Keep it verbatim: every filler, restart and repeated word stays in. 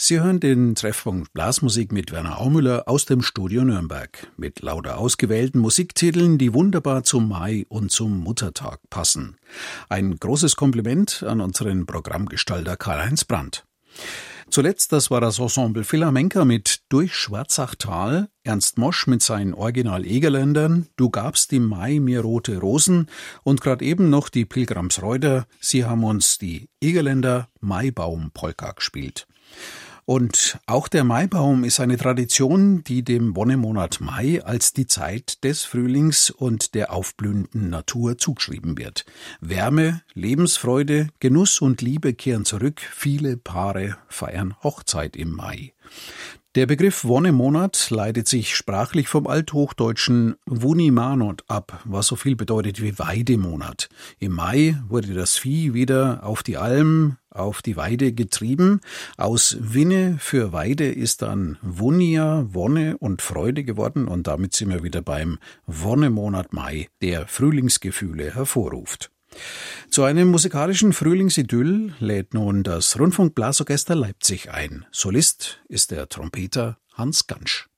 Sie hören den Treffpunkt Blasmusik mit Werner Aumüller aus dem Studio Nürnberg mit lauter ausgewählten Musiktiteln, die wunderbar zum Mai und zum Muttertag passen. Ein großes Kompliment an unseren Programmgestalter Karl-Heinz Brandt. Zuletzt, das war das Ensemble Flamenca mit Durch Schwarzachtal, Ernst Mosch mit seinen Original-Egerländern, Du gabst im Mai mir rote Rosen und gerade eben noch die Pilgramsreuter, sie haben uns die Egerländer Maibaum-Polka gespielt. Und auch der Maibaum ist eine Tradition, die dem Wonnemonat Mai als die Zeit des Frühlings und der aufblühenden Natur zugeschrieben wird. Wärme, Lebensfreude, Genuss und Liebe kehren zurück. Viele Paare feiern Hochzeit im Mai. Der Begriff Wonnemonat leitet sich sprachlich vom althochdeutschen Wunimanot ab, was so viel bedeutet wie Weidemonat. Im Mai wurde das Vieh wieder auf die Alm, auf die Weide getrieben. Aus Winne für Weide ist dann Wunia, Wonne und Freude geworden und damit sind wir wieder beim Wonnemonat Mai, der Frühlingsgefühle hervorruft. Zu einem musikalischen Frühlingsidyll lädt nun das Rundfunkblasorchester Leipzig ein. Solist ist der Trompeter Hans Gansch.